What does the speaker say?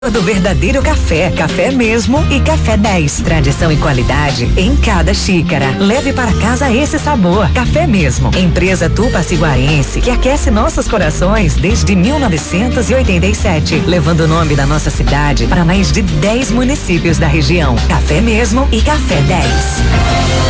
Do verdadeiro café, café mesmo e café 10. Tradição e qualidade em cada xícara. Leve para casa esse sabor. Café mesmo. Empresa Tupaci-Guarense, que aquece nossos corações desde 1987, levando o nome da nossa cidade para mais de 10 municípios da região. Café mesmo e café 10.